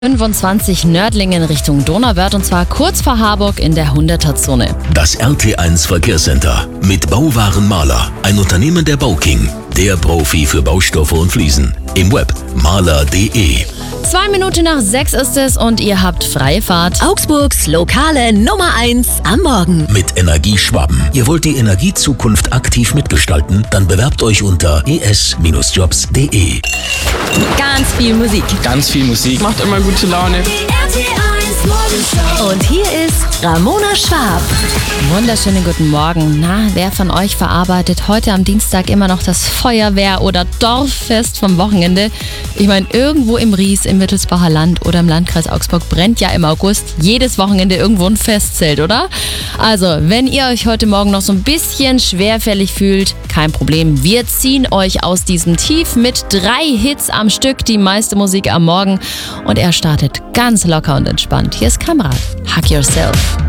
25 Nördlingen Richtung Donauwörth und zwar kurz vor Harburg in der 100er-Zone. Das RT1 Verkehrscenter mit Bauwaren Mahler, ein Unternehmen der Bauking, der Profi für Baustoffe und Fliesen. Im Web mahler.de. 2 Minuten nach 6 ist es und ihr habt freie Fahrt. Augsburgs lokale Nummer 1 am Morgen. Mit Energieschwaben. Ihr wollt die Energiezukunft aktiv mitgestalten? Dann bewerbt euch unter es-jobs.de. Ganz viel Musik. Ganz viel Musik. Macht immer gute Laune. Und hier ist Ramona Schwab. Wunderschönen guten Morgen. Na, wer von euch verarbeitet heute am Dienstag immer noch das Feuerwehr- oder Dorffest vom Wochenende? Ich meine, irgendwo im Ries, im Wittelsbacher Land oder im Landkreis Augsburg brennt ja im August jedes Wochenende irgendwo ein Festzelt, oder? Also, wenn ihr euch heute Morgen noch so ein bisschen schwerfällig fühlt, kein Problem. Wir ziehen euch aus diesem Tief mit 3 Hits am Stück, die meiste Musik am Morgen. Und er startet ganz locker und entspannt. Hier ist Kamrat. Hug Yourself.